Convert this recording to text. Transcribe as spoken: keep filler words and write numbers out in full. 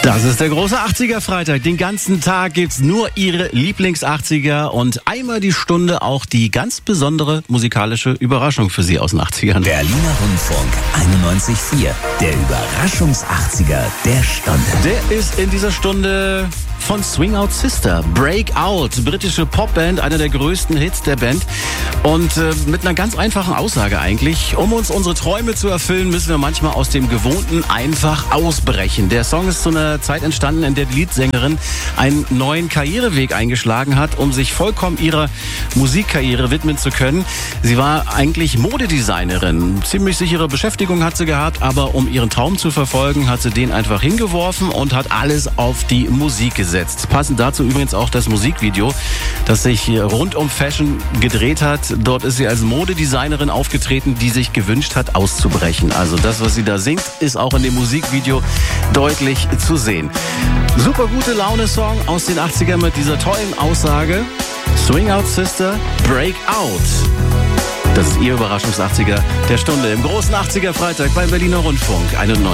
Das ist der große achtziger-Freitag. Den ganzen Tag gibt's nur ihre Lieblings-achtziger und einmal die Stunde auch die ganz besondere musikalische Überraschung für Sie aus den achtzigern. Berliner Rundfunk einundneunzig Komma vier, der Überraschungs-achtziger der Stunde. Der ist in dieser Stunde von Swing Out Sister, Breakout, britische Popband, einer der größten Hits der Band. Und äh, mit einer ganz einfachen Aussage eigentlich: Um uns unsere Träume zu erfüllen, müssen wir manchmal aus dem Gewohnten einfach ausbrechen. Der Song ist zu einer Zeit entstanden, in der die Leadsängerin einen neuen Karriereweg eingeschlagen hat, um sich vollkommen ihrer Musikkarriere widmen zu können. Sie war eigentlich Modedesignerin. Ziemlich sichere Beschäftigung hat sie gehabt, aber um ihren Traum zu verfolgen, hat sie den einfach hingeworfen und hat alles auf die Musik gesetzt. Passend dazu übrigens auch das Musikvideo, das sich rund um Fashion gedreht hat. Dort ist sie als Modedesignerin aufgetreten, die sich gewünscht hat, auszubrechen. Also das, was sie da singt, ist auch in dem Musikvideo deutlich zu sehen. Super gute Laune-Song aus den achtzigern mit dieser tollen Aussage: Swing Out Sister, Break Out. Das ist Ihr Überraschungs-achtziger der Stunde im großen achtziger-Freitag beim Berliner Rundfunk einundneunzig.